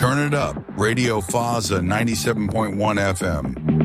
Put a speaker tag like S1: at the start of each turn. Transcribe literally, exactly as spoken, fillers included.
S1: Turn it up. Radio Faza ninety-seven point one F M.